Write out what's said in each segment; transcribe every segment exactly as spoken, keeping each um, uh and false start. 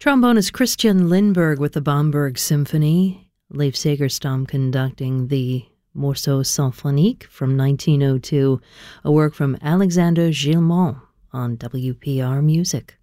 Trombonist Christian Lindberg with the Bamberg Symphony, Leif Segerstam conducting the Morceau Symphonique from nineteen oh two, a work from Alexander Gilmont on W P R Music.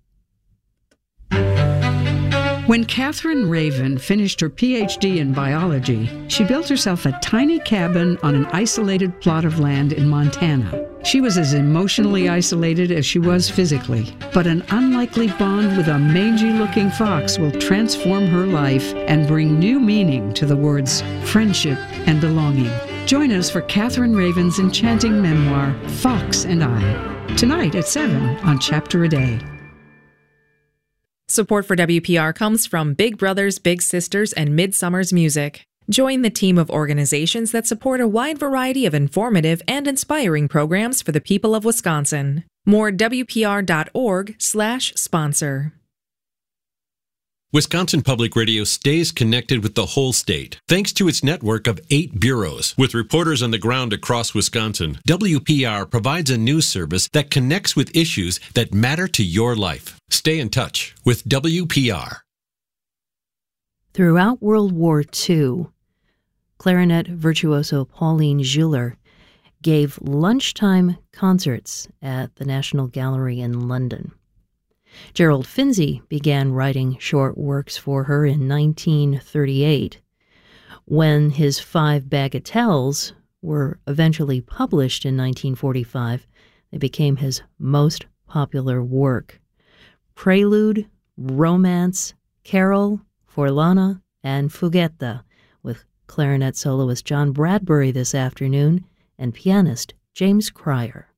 When Catherine Raven finished her P H D in biology, she built herself a tiny cabin on an isolated plot of land in Montana. She was as emotionally isolated as she was physically, but an unlikely bond with a mangy-looking fox will transform her life and bring new meaning to the words friendship and belonging. Join us for Catherine Raven's enchanting memoir, Fox and I, tonight at seven on Chapter a Day. Support for W P R comes from Big Brothers Big Sisters and Midsummer's Music. Join the team of organizations that support a wide variety of informative and inspiring programs for the people of Wisconsin. More W P R dot org slash sponsor. Wisconsin Public Radio stays connected with the whole state, thanks to its network of eight bureaus. With reporters on the ground across Wisconsin, W P R provides a news service that connects with issues that matter to your life. Stay in touch with W P R. Throughout World War Two, clarinet virtuoso Pauline Giller gave lunchtime concerts at the National Gallery in London. Gerald Finzi began writing short works for her in nineteen thirty-eight. When his five bagatelles were eventually published in nineteen forty-five, they became his most popular work. Prelude, Romance, Carol, Forlana, and Fuguetta, with clarinet soloist John Bradbury this afternoon and pianist James Cryer.